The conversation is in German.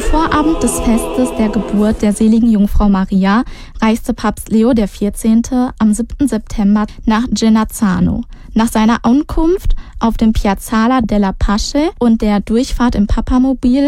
Vorabend des Festes der Geburt der seligen Jungfrau Maria reiste Papst Leo XIV. Am 7. September nach Genazzano. Nach seiner Ankunft auf dem Piazzale della Pace und der Durchfahrt im Papamobil